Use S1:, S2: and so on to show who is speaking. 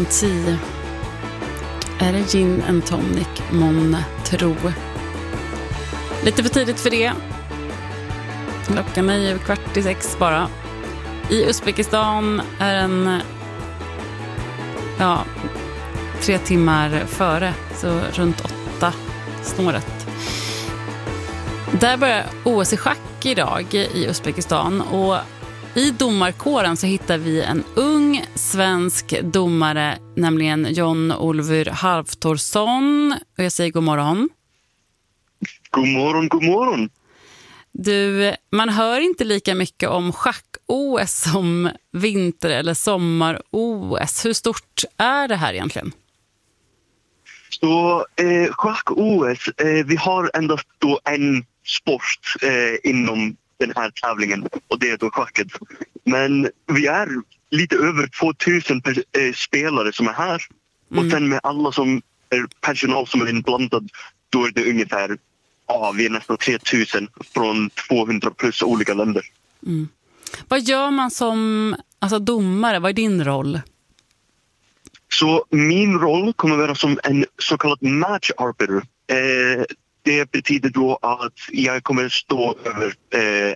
S1: garanti. Är det gin and tonic, mån tro? Lite för tidigt för det. Klockan är ju 5:45 bara. I Uzbekistan är den 3 timmar före, så runt 8 snåret. Där börjar OS i schack idag i Uzbekistan, och i domarkåren så hittar vi en ung svensk domare, nämligen Jon-Olfur Halftorsson. Och jag säger god morgon.
S2: God morgon, god morgon.
S1: Du, man hör inte lika mycket om schack-OS som vinter- eller sommar-OS. Hur stort är det här egentligen?
S2: Så schack-OS, vi har endast då en sport inom den här tävlingen, och det är då schacket. Men vi är lite över 2000 spelare som är här. Och sen med alla som är personal som är inblandad, då är det ungefär, vi är nästan 3000 från 200 plus olika länder.
S1: Vad gör man som domare? Vad är din roll?
S2: Så min roll kommer vara som en så kallad match arbiter. Det betyder då att jag kommer stå över